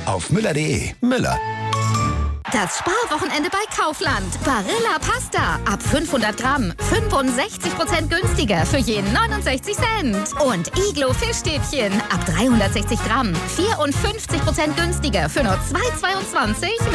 auf müller.de. Müller. Das Sparwochenende bei Kaufland. Barilla Pasta. Ab 500 Gramm. 65% günstiger für je 69 Cent. Und Iglo Fischstäbchen. Ab 360 Gramm. 54% günstiger für nur 2,22